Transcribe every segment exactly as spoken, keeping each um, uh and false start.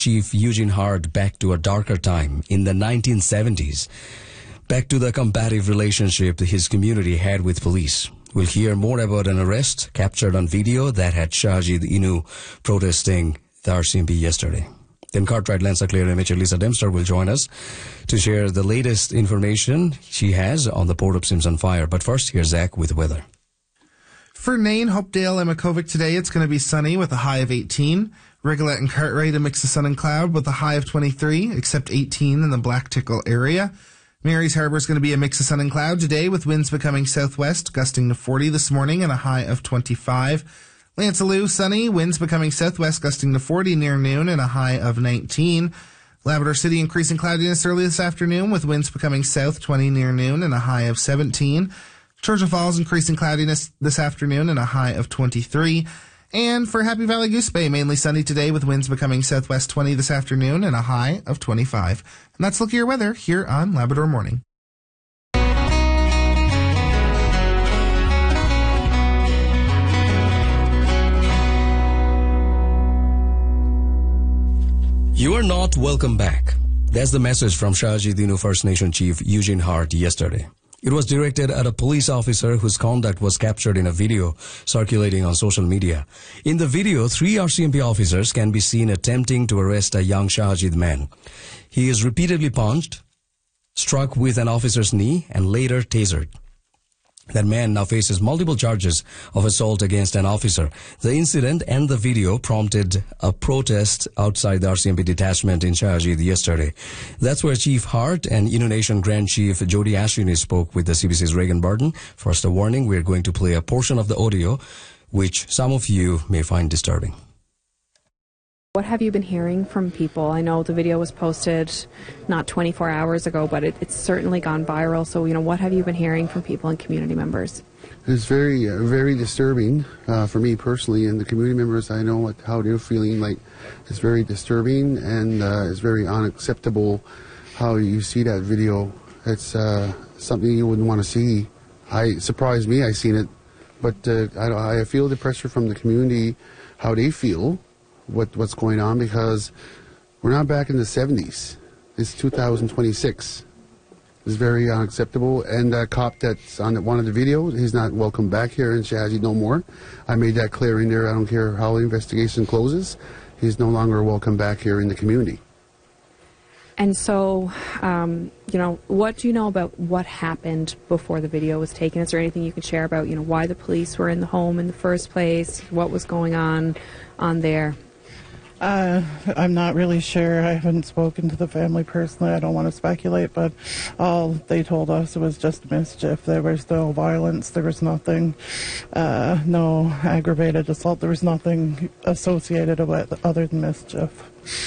Chief Eugene Hart back to a darker time in the nineteen seventies, back to the combative relationship his community had with police. We'll hear more about an arrest captured on video that had Shahjeed Inoo protesting the R C M P yesterday. Then Cartwright Lanza Clear M H Lisa Dempster will join us to share the latest information she has on the Port of Simpson fire. But first, here's Zach with weather. For Nain, Hopedale, and Emakovic today, it's going to be sunny with a high of eighteen. Rigolet and Cartwright, a mix of sun and cloud with a high of twenty-three, except eighteen in the Black Tickle area. Mary's Harbor is going to be a mix of sun and cloud today with winds becoming southwest, gusting to forty this morning and a high of twenty-five. Lancelot, sunny, winds becoming southwest, gusting to forty near noon and a high of nineteen. Labrador City increasing cloudiness early this afternoon with winds becoming south, twenty near noon and a high of seventeen. Churchill Falls increasing cloudiness this afternoon and a high of twenty-three. And for Happy Valley Goose Bay, mainly sunny today with winds becoming southwest twenty this afternoon and a high of twenty-five. And that's Look at Your Weather here on Labrador Morning. You are not welcome back. That's the message from Shahjeed Inoo First Nation Chief Eugene Hart yesterday. It was directed at a police officer whose conduct was captured in a video circulating on social media. In the video, three R C M P officers can be seen attempting to arrest a young Shahjeed man. He is repeatedly punched, struck with an officer's knee, and later tasered. That man now faces multiple charges of assault against an officer. The incident and the video prompted a protest outside the R C M P detachment in Shahjeed yesterday. That's where Chief Hart and Innu Nation Grand Chief Jody Ashwini spoke with the C B C's Reagan Barton. First, a warning, we're going to play a portion of the audio, which some of you may find disturbing. What have you been hearing from people? I know the video was posted not twenty-four hours ago, but it, it's certainly gone viral. So, you know, what have you been hearing from people and community members? It's very, uh, very disturbing uh, for me personally, and the community members. I know what, how they're feeling. Like, it's very disturbing, and uh, it's very unacceptable how you see that video. It's uh, something you wouldn't want to see. I it surprised me. I seen it, but uh, I, I feel the pressure from the community, how they feel. What what's going on, because we're not back in the seventies. It's two thousand twenty-six. It's very unacceptable. And that cop that's on one of the videos, he's not welcome back here in Shahjeed no more. I made that clear in there. I don't care how the investigation closes. He's no longer welcome back here in the community. And so, um, you know, what do you know about what happened before the video was taken? Is there anything you can share about, you know, why the police were in the home in the first place? What was going on on there? Uh, I'm not really sure. I haven't spoken to the family personally. I don't want to speculate, but all they told us was just mischief. There was no violence. There was nothing, uh, no aggravated assault. There was nothing associated with it other than mischief.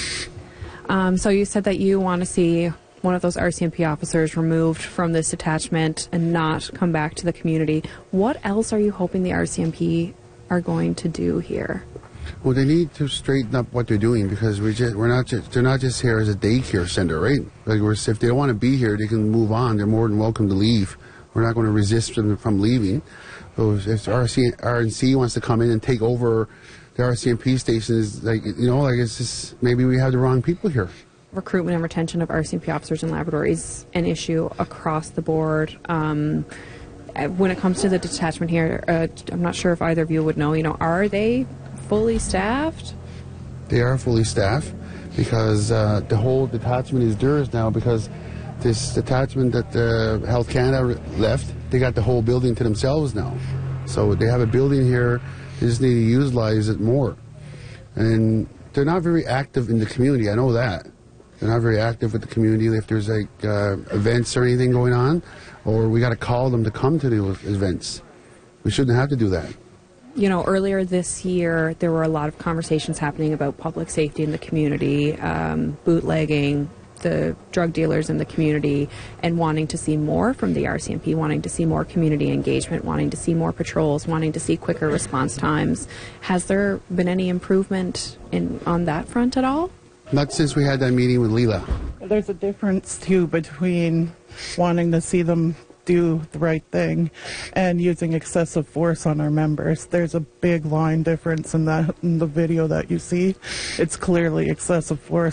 Um, so you said that you want to see one of those R C M P officers removed from this attachment and not come back to the community. What else are you hoping the R C M P are going to do here? Well, they need to straighten up what they're doing, because we just, we're not just, they're not just here as a daycare center, right? Like, we're, if they don't want to be here, they can move on. They're more than welcome to leave. We're not going to resist them from leaving. So if R C, R N C wants to come in and take over the R C M P stations, like, you know, like, it's just, maybe we have the wrong people here. Recruitment and retention of R C M P officers in Labrador is an issue across the board. Um, when it comes to the detachment here, uh, I'm not sure if either of you would know, you know, are they fully staffed? They are fully staffed, because uh, the whole detachment is theirs now, because this detachment that uh, Health Canada left, they got the whole building to themselves now. So they have a building here, they just need to utilize it more. And they're not very active in the community, I know that. They're not very active with the community. If there's like uh, events or anything going on, or we got to call them to come to the events. We shouldn't have to do that. You know, earlier this year, there were a lot of conversations happening about public safety in the community, um, bootlegging, the drug dealers in the community, and wanting to see more from the R C M P, wanting to see more community engagement, wanting to see more patrols, wanting to see quicker response times. Has there been any improvement in on that front at all? Not since we had that meeting with Leela. There's a difference, too, between wanting to see them do the right thing and using excessive force on our members. There's a big line difference in that in the video that you see. It's clearly excessive force.